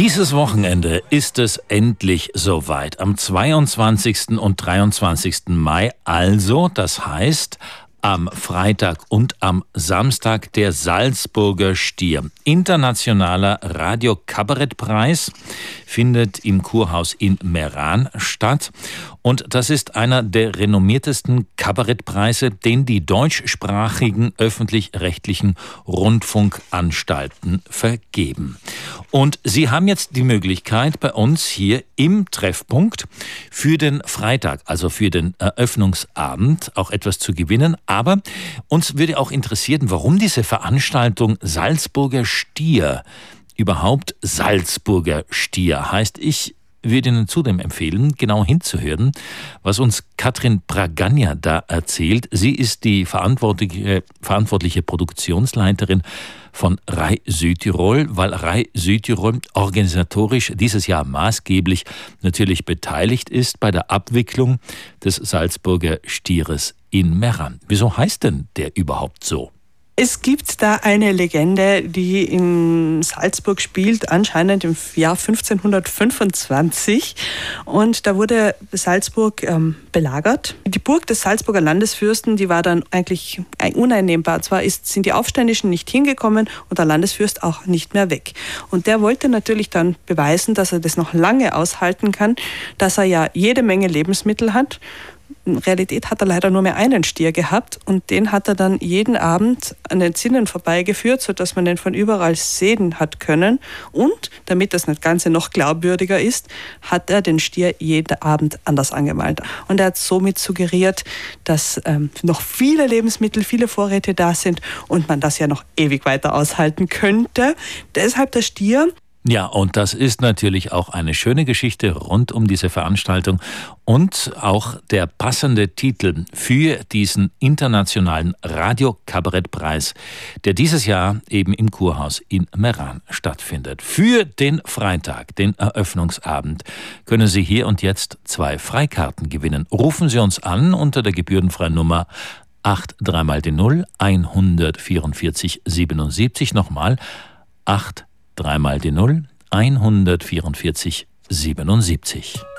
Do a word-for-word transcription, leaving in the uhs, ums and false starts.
Dieses Wochenende ist es endlich soweit. Am zweiundzwanzigsten und dreiundzwanzigsten Mai also, das heißt am Freitag und am Samstag der Salzburger Stier. Internationaler Radio-Kabarett-Preis findet im Kurhaus in Meran statt. Und das ist einer der renommiertesten Kabarettpreise, den die deutschsprachigen öffentlich-rechtlichen Rundfunkanstalten vergeben. Und Sie haben jetzt die Möglichkeit, bei uns hier im Treffpunkt für den Freitag, also für den Eröffnungsabend, auch etwas zu gewinnen. Aber uns würde auch interessieren, warum diese Veranstaltung Salzburger Stier überhaupt Salzburger Stier heißt. Ich würde Ihnen zudem empfehlen, genau hinzuhören, was uns Katrin Bragagna da erzählt. Sie ist die verantwortliche, verantwortliche Produktionsleiterin von R A I Südtirol, weil R A I Südtirol organisatorisch dieses Jahr maßgeblich natürlich beteiligt ist bei der Abwicklung des Salzburger Stieres in Meran. Wieso heißt denn der überhaupt so? Es gibt da eine Legende, die in Salzburg spielt, anscheinend im Jahr fünfzehnhundertfünfundzwanzig. Und da wurde Salzburg ähm, belagert. Die Burg des Salzburger Landesfürsten, die war dann eigentlich uneinnehmbar. Zwar ist, sind die Aufständischen nicht hingekommen und der Landesfürst auch nicht mehr weg. Und der wollte natürlich dann beweisen, dass er das noch lange aushalten kann, dass er ja jede Menge Lebensmittel hat. In Realität hat er leider nur mehr einen Stier gehabt und den hat er dann jeden Abend an den Zinnen vorbeigeführt, sodass man den von überall sehen hat können. Und damit das Ganze noch glaubwürdiger ist, hat er den Stier jeden Abend anders angemalt. Und er hat somit suggeriert, dass ähm, noch viele Lebensmittel, viele Vorräte da sind und man das ja noch ewig weiter aushalten könnte. Deshalb der Stier. Ja, und das ist natürlich auch eine schöne Geschichte rund um diese Veranstaltung und auch der passende Titel für diesen internationalen Radio-Kabarett-Preis, der dieses Jahr eben im Kurhaus in Meran stattfindet. Für den Freitag, den Eröffnungsabend, können Sie hier und jetzt zwei Freikarten gewinnen. Rufen Sie uns an unter der gebührenfreien Nummer acht drei mal die null hundertvierundvierzig siebenundsiebzig, nochmal acht drei mal die null hundertvierundvierzig siebenundsiebzig.